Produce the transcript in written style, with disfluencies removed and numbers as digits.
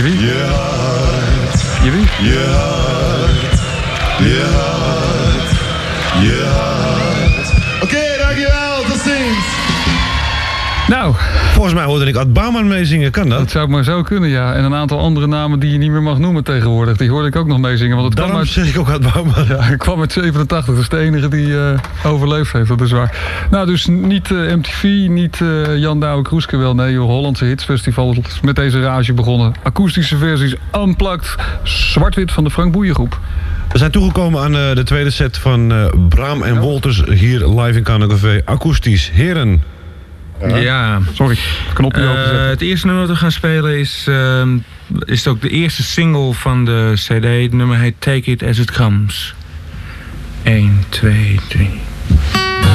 Wie? Je hart. Je wie? Je hart. Je hart. Je hart. Oké, dankjewel. Tot ziens. Nou, Volgens mij hoorde ik Ad Bouwman meezingen. Kan dat? dat zou maar zo kunnen, ja. En een aantal andere namen die je niet meer mag noemen tegenwoordig. Die hoorde ik ook nog meezingen. Want het kwam Daarom uit... zeg ik ook Ad Bouwman. Ja, ik kwam uit 87. Dat is de enige die overleefd heeft. Dat is waar. Nou, dus niet MTV, niet Jan Douwe Kroeske wel. Nee, joh, Hollandse Hitsfestival is met deze rage begonnen. Akoestische versies, unplugged, zwart-wit van de Frank Boeien groep. We zijn toegekomen aan de tweede set van Braam en Wolters hier live in Café. Akoestisch. Heren. Ja. Sorry, knopje openzet. Het eerste nummer dat we gaan spelen is ook de eerste single van de CD. Het nummer heet Take It As It Comes. 1, 2, 3...